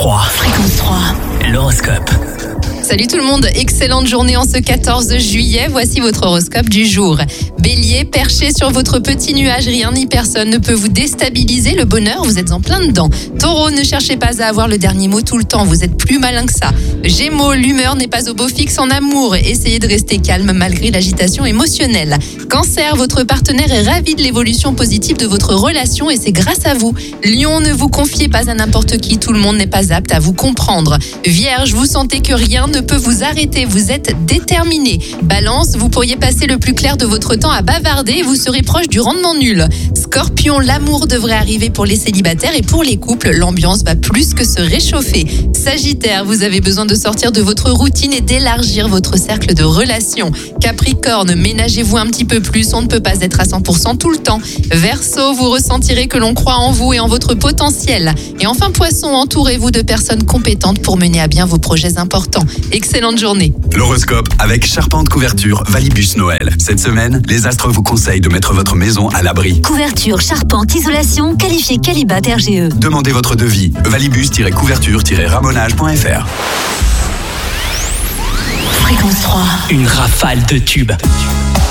3. Fréquence 3. L'horoscope. Salut tout le monde, excellente journée en ce 14 juillet, voici votre horoscope du jour. Bélier, perché sur votre petit nuage, rien ni personne ne peut vous déstabiliser, le bonheur, vous êtes en plein dedans. Taureau, ne cherchez pas à avoir le dernier mot tout le temps, vous êtes plus malin que ça. Gémeaux, l'humeur n'est pas au beau fixe en amour, essayez de rester calme malgré l'agitation émotionnelle. Cancer, votre partenaire est ravi de l'évolution positive de votre relation et c'est grâce à vous. Lion, ne vous confiez pas à n'importe qui, tout le monde n'est pas apte à vous comprendre. Vierge, vous sentez que rien ne peut vous arrêter, vous êtes déterminé. Balance, vous pourriez passer le plus clair de votre temps à bavarder et vous serez proche du rendement nul. Scorpion, l'amour devrait arriver pour les célibataires et pour les couples, l'ambiance va plus que se réchauffer. Sagittaire, vous avez besoin de sortir de votre routine et d'élargir votre cercle de relations. Capricorne, ménagez-vous un petit peu plus, on ne peut pas être à 100% tout le temps. Verseau, vous ressentirez que l'on croit en vous et en votre potentiel. Et enfin Poisson, entourez-vous de personnes compétentes pour mener à bien vos projets importants. Excellente journée. L'horoscope avec Charpente Couverture Valibus Noël. Cette semaine, les astres vous conseillent de mettre votre maison à l'abri. Couverture, charpente, isolation, qualifié Qualibat RGE. Demandez votre devis. Valibus-couverture-ramonage.fr. Fréquence 3. Une rafale de tubes.